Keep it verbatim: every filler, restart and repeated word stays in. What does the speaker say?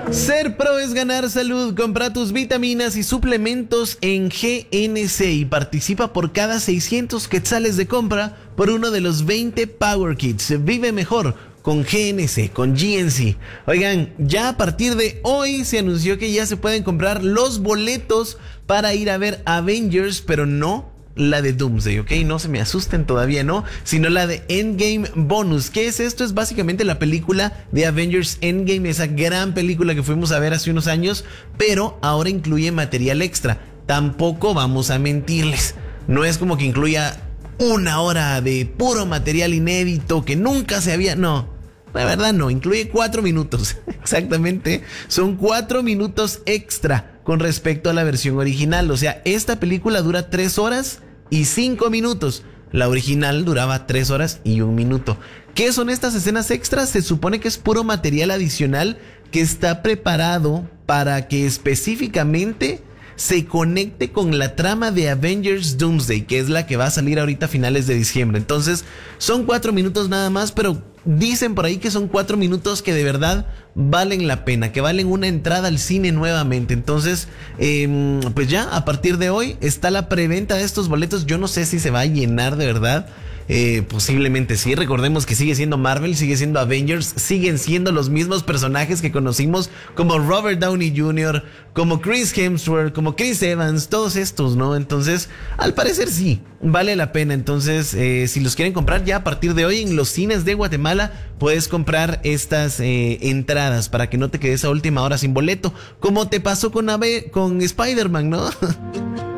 Ser pro es ganar salud. Compra tus vitaminas y suplementos en G N C y participa por cada seiscientos quetzales de compra por uno de los veinte Power Kits. Vive mejor con G N C, con G N C. Oigan, ya a partir de hoy se anunció que ya se pueden comprar los boletos para ir a ver Avengers, pero no la de Doomsday, ¿ok? No se me asusten todavía, ¿no? Sino la de Endgame Bonus. ¿Qué es esto? Es básicamente la película de Avengers Endgame, esa gran película que fuimos a ver hace unos años, pero ahora incluye material extra. Tampoco vamos a mentirles. No es como que incluya una hora de puro material inédito que nunca se había... No, la verdad no. Incluye cuatro minutos. Exactamente. Son cuatro minutos extra con respecto a la versión original. O sea, esta película dura tres horas y cinco minutos. La original duraba tres horas y un minuto. ¿Qué son estas escenas extras? Se supone que es puro material adicional que está preparado para que específicamente se conecte con la trama de Avengers Doomsday, que es la que va a salir ahorita a finales de diciembre. Entonces, son cuatro minutos nada más, pero dicen por ahí que son cuatro minutos que de verdad valen la pena, que valen una entrada al cine nuevamente. Entonces, eh, pues ya, a partir de hoy está la preventa de estos boletos. Yo no sé si se va a llenar de verdad. Eh, posiblemente sí. Recordemos que sigue siendo Marvel, sigue siendo Avengers, siguen siendo los mismos personajes que conocimos, como Robert Downey junior, como Chris Hemsworth, como Chris Evans, todos estos, ¿no? Entonces, al parecer sí, vale la pena. Entonces, eh, si los quieren comprar ya a partir de hoy en los cines de Guatemala, puedes comprar estas eh, entradas para que no te quedes a última hora sin boleto, como te pasó con, Ave- con Spider-Man, ¿no?